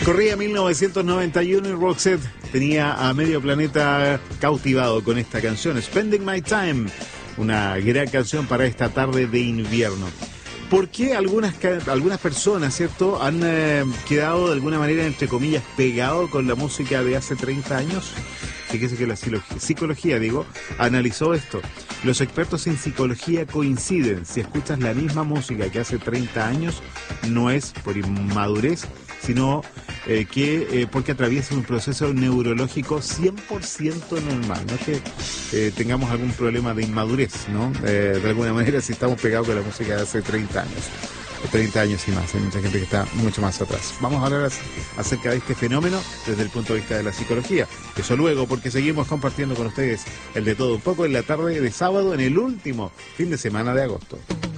Corría 1991 y Roxette tenía a medio planeta cautivado con esta canción, Spending My Time, una gran canción para esta tarde de invierno. ¿Por qué algunas personas, cierto, han quedado de alguna manera, entre comillas, pegados con la música de hace 30 años? Fíjese que la psicología, analizó esto. Los expertos en psicología coinciden. Si escuchas la misma música que hace 30 años, no es por inmadurez, sino porque atraviesa un proceso neurológico 100% normal. No es que tengamos algún problema de inmadurez, ¿no? De alguna manera, si estamos pegados con la música de hace 30 años. 30 años y más, hay mucha gente que está mucho más atrás. Vamos a hablar acerca de este fenómeno desde el punto de vista de la psicología. Eso luego, porque seguimos compartiendo con ustedes el de todo un poco en la tarde de sábado, en el último fin de semana de agosto.